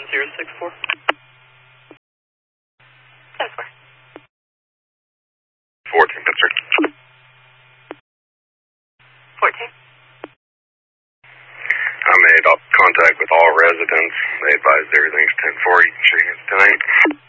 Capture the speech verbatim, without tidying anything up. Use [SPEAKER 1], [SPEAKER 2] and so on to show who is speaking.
[SPEAKER 1] zero six four.
[SPEAKER 2] That's where.
[SPEAKER 3] fourteen, that's right.
[SPEAKER 2] fourteen.
[SPEAKER 3] I made contact with all residents. They advised everything's ten four. You can show you tonight.